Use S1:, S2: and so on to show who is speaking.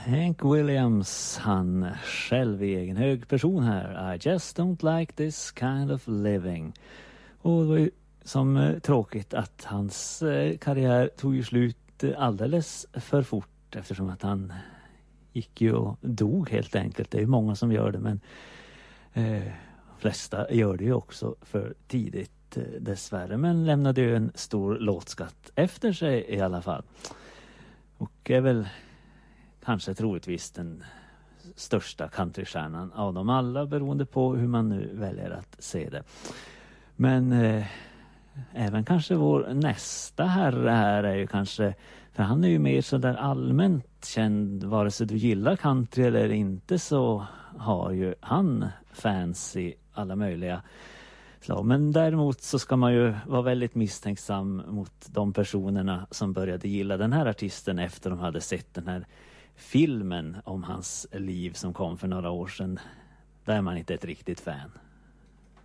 S1: Hank Williams, han själv i egen hög person här. I just don't like this kind of living. Och det var ju som tråkigt att hans karriär tog ju slut alldeles för fort, eftersom att han gick ju och dog helt enkelt. Det är ju många som gör det, men flesta gör det ju också för tidigt dessvärre. Men lämnade ju en stor låtskatt efter sig i alla fall. Och är väl kanske troligtvis den största countrystjärnan av dem alla, beroende på hur man nu väljer att se det. Men även kanske vår nästa herre här är ju kanske, för han är ju mer så där allmänt känd, vare sig du gillar country eller inte, så har ju han fans i alla möjliga slag. Men däremot så ska man ju vara väldigt misstänksam mot de personerna som började gilla den här artisten efter de hade sett den här filmen om hans liv som kom för några år sedan. Där är man inte ett riktigt fan.